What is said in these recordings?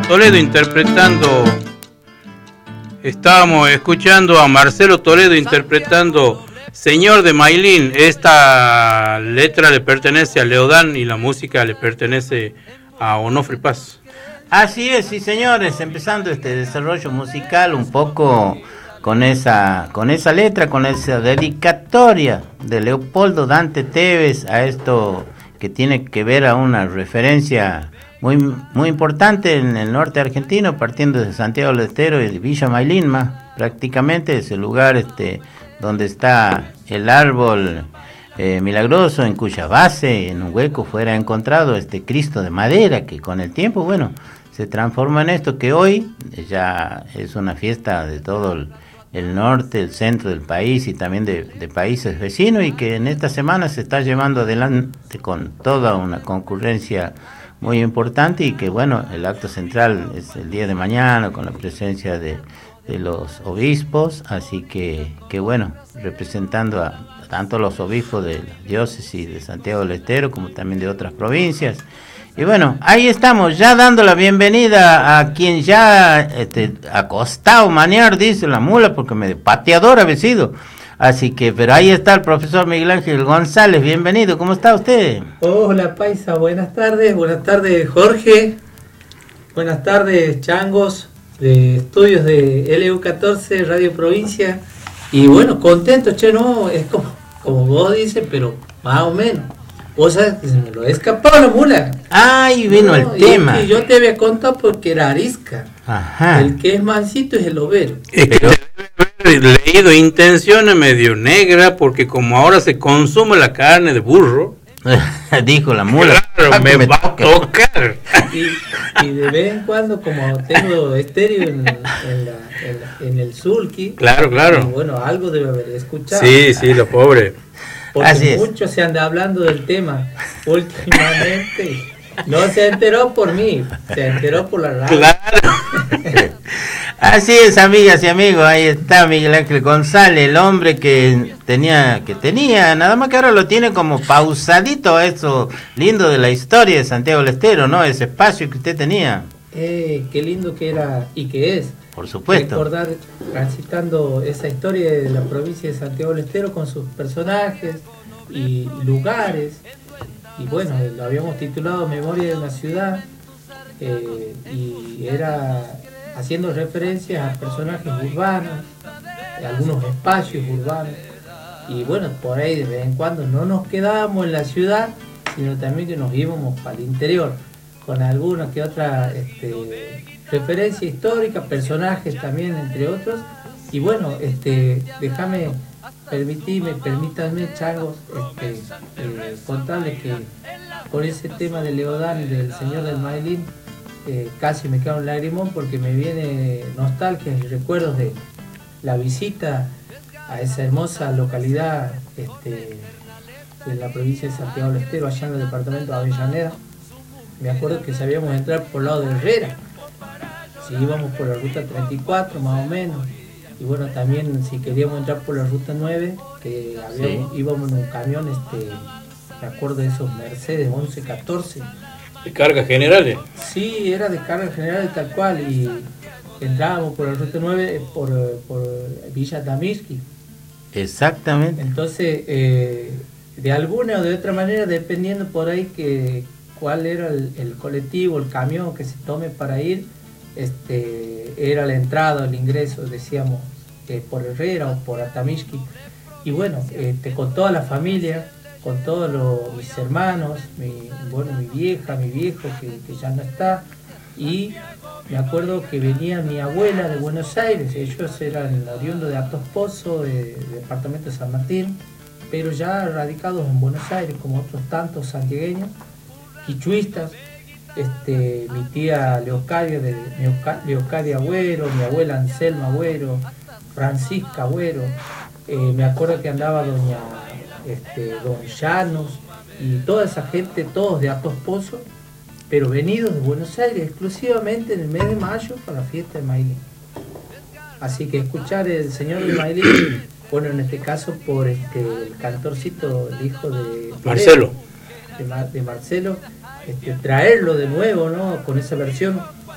Toledo interpretando. Estábamos escuchando a Marcelo Toledo interpretando Señor de Maylin. Esta letra le pertenece a Leodán y la música le pertenece a Onofre Paz. Así es, sí señores, empezando este desarrollo musical un poco con esa letra, con esa dedicatoria de Leopoldo Dante Tevez a esto que tiene que ver a una referencia muy importante en el norte argentino, partiendo de Santiago del Estero y de Villa Maylin, prácticamente ese lugar donde está el árbol milagroso, en cuya base, en un hueco, fuera encontrado este Cristo de madera, que con el tiempo, bueno, se transforma en esto que hoy ya es una fiesta de todo el norte, el centro del país y también de países vecinos, y que en esta semana se está llevando adelante con toda una concurrencia muy importante, y que bueno, el acto central es el día de mañana con la presencia de los obispos, así que bueno, representando a tanto los obispos de la diócesis de Santiago del Estero como también de otras provincias. Y bueno, ahí estamos ya dando la bienvenida a quien ya acostado manear, dice la mula, porque me pateador ha sido. Así que, pero ahí está el profesor Miguel Ángel González, bienvenido, ¿cómo está usted? Hola Paisa, buenas tardes Jorge, buenas tardes Changos, de estudios de LU14, Radio Provincia, y bueno, contento, no, es como vos dices, pero más o menos. Vos sabés que se me lo ha escapado la mula. Ay, vino el tema. Y yo te había contado porque era arisca. Ajá. El que es mansito es el overo. Pero leído intenciones medio negra, porque como ahora se consume la carne de burro, dijo la mula, claro, me va a tocar. Y de vez en cuando, como tengo estéreo en el sulky, claro, y bueno, algo debe haber escuchado. Sí, lo pobre. Porque mucho se anda hablando del tema últimamente. No se enteró por mí, se enteró por la radio. Claro. Así es, amigas y amigos, ahí está Miguel Ángel González, el hombre que tenía, nada más que ahora lo tiene como pausadito, eso lindo de la historia de Santiago del Estero, ¿no? Ese espacio que usted tenía. Qué lindo que era y que es. Por supuesto. Recordar, transitando esa historia de la provincia de Santiago del Estero con sus personajes y lugares. Y bueno, lo habíamos titulado Memoria de una ciudad, y era haciendo referencias a personajes urbanos, algunos espacios urbanos. Y bueno, por ahí de vez en cuando no nos quedábamos en la ciudad, sino también que nos íbamos para el interior, con alguna que otra referencia histórica, personajes también, entre otros. Y bueno, permítanme, Changos, contarles que con ese tema de Leodán y del Señor del Maylin, casi me cae un lagrimón, porque me viene nostalgia y recuerdos de la visita a esa hermosa localidad en la provincia de Santiago del Estero, allá en el departamento de Avellaneda. Me acuerdo que sabíamos entrar por el lado de Herrera, si íbamos por la ruta 34 más o menos, y bueno, también si queríamos entrar por la ruta 9, que íbamos en un camión, me acuerdo de esos Mercedes 1114. ¿De cargas generales? Sí, era de cargas generales tal cual, y entrábamos por la ruta 9 por Villa Tamirsky. Exactamente. Entonces, de alguna o de otra manera, dependiendo por ahí cuál era el colectivo, el camión que se tome para ir, era la entrada, el ingreso, decíamos, por Herrera o por Atamishki. Y bueno, con toda la familia, con todos mis hermanos, mi vieja, mi viejo, que ya no está, y me acuerdo que venía mi abuela de Buenos Aires, ellos eran oriundos de Atos Pozo, del departamento de San Martín, pero ya radicados en Buenos Aires, como otros tantos santiagueños, quichuistas. Mi tía Leocadia Agüero, mi abuela Anselma Agüero, Francisca Agüero, me acuerdo que andaba don Llanos y toda esa gente, todos de Atos Pozo, pero venidos de Buenos Aires exclusivamente en el mes de mayo para la fiesta de Maylin. Así que escuchar el Señor de Maylin, bueno, en este caso por el cantorcito, el hijo de Marcelo, de Marcelo, traerlo de nuevo, ¿no? Con esa versión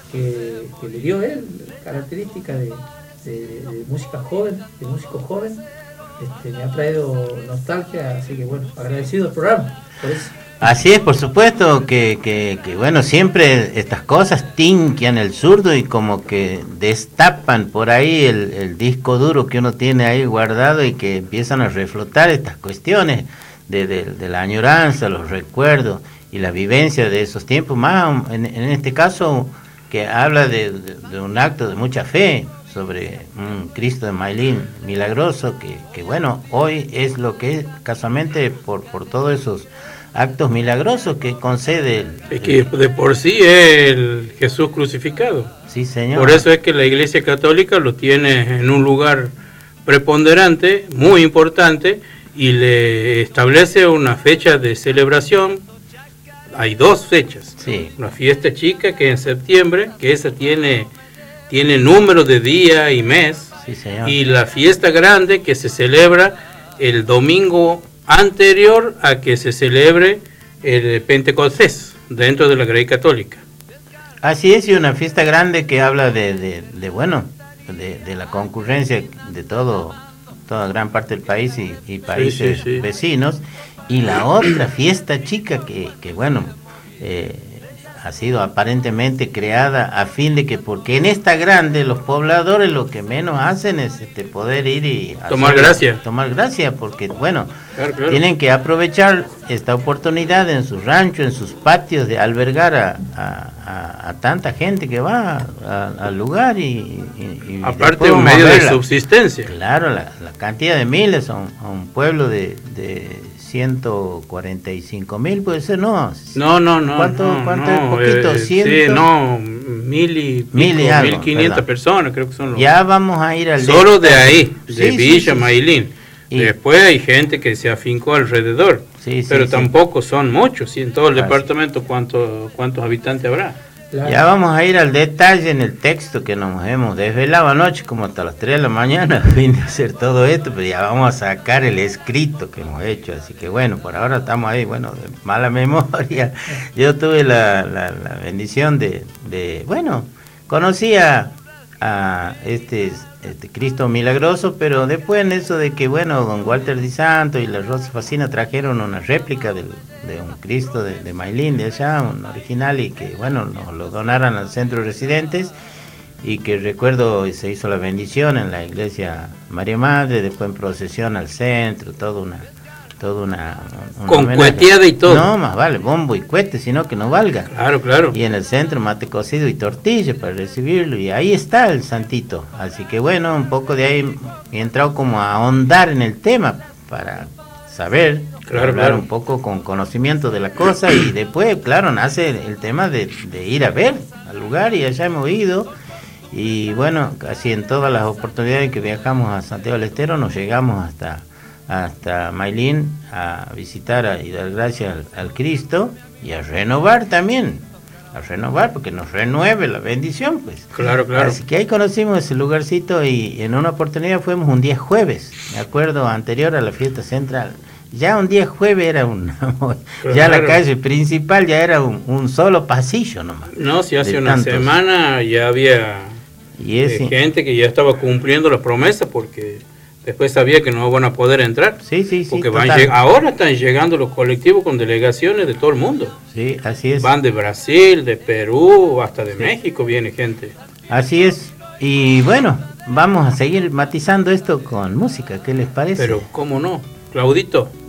que le dio él, característica de música joven, de músico joven. Me ha traído nostalgia, así que bueno, agradecido el programa por eso. Así es, por supuesto que bueno, siempre estas cosas tinquean el zurdo y como que destapan por ahí el disco duro que uno tiene ahí guardado y que empiezan a reflotar estas cuestiones de la añoranza, los recuerdos y la vivencia de esos tiempos, más en este caso que habla de un acto de mucha fe sobre un Cristo de Maylin milagroso que bueno, hoy es lo que es casualmente por todos esos actos milagrosos que concede es que de por sí es el Jesús crucificado. Sí, señor. Por eso es que la Iglesia Católica lo tiene en un lugar preponderante, muy importante, y le establece una fecha de celebración. Hay dos fechas. Sí. Una fiesta chica que es en septiembre, que esa tiene número de día y mes. Sí, señor. Y la fiesta grande que se celebra el domingo anterior a que se celebre el Pentecostés dentro de la Grey Católica. Así es, y una fiesta grande que habla de la concurrencia de toda gran parte del país y países sí. vecinos, y la otra fiesta chica que bueno, ha sido aparentemente creada a fin de que, porque en esta grande los pobladores lo que menos hacen es poder ir y tomar gracia, porque bueno, claro. Tienen que aprovechar esta oportunidad en sus ranchos, en sus patios, de albergar a tanta gente que va al lugar y aparte un medio de subsistencia. Claro, la cantidad de miles a un pueblo de 145,000 puede ser, ¿no? No. ¿Cuánto es poquito? Sí, no, 1,500 personas creo que son los. Ya vamos a ir al solo de ahí, de sí, Villa sí. Maylin. Y después hay gente que se afincó alrededor, pero tampoco son muchos. Y en todo el departamento, ¿cuántos habitantes habrá? Claro. Ya vamos a ir al detalle en el texto que nos hemos desvelado anoche, como hasta las 3 de la mañana, a fin de hacer todo esto, pero ya vamos a sacar el escrito que hemos hecho. Así que bueno, por ahora estamos ahí, bueno, de mala memoria. Yo tuve la bendición de bueno, conocí a este Cristo milagroso, pero después en eso de que bueno, don Walter Di Santo y la Rosa Facina trajeron una réplica de un Cristo de Maylin de allá, un original, y que bueno, nos lo donaran al centro de residentes, y que recuerdo se hizo la bendición en la iglesia María Madre, después en procesión al centro, toda una con cueteada y todo. No, más vale bombo y cohete, sino que no valga. Claro. Y en el centro mate cocido y tortilla para recibirlo, y ahí está el santito. Así que bueno, un poco de ahí he entrado como a ahondar en el tema para saber, hablar un poco con conocimiento de la cosa, y después, claro, nace el tema de ir a ver al lugar, y allá hemos ido. Y bueno, casi en todas las oportunidades que viajamos a Santiago del Estero nos llegamos hasta Maylin a visitar y dar gracias al Cristo, y a renovar también, porque nos renueve la bendición, pues. Claro. Así que ahí conocimos ese lugarcito, y en una oportunidad fuimos un día jueves, me acuerdo, anterior a la fiesta central. Ya un día jueves era ya la calle principal ya era un solo pasillo nomás. No, si hace una semana ya había gente que ya estaba cumpliendo la promesa, porque después sabía que no van a poder entrar. Sí. Porque ahora están llegando los colectivos con delegaciones de todo el mundo. Sí, así es. Van de Brasil, de Perú, hasta de México viene gente. Así es. Y bueno, vamos a seguir matizando esto con música, ¿qué les parece? Pero cómo no, Claudito.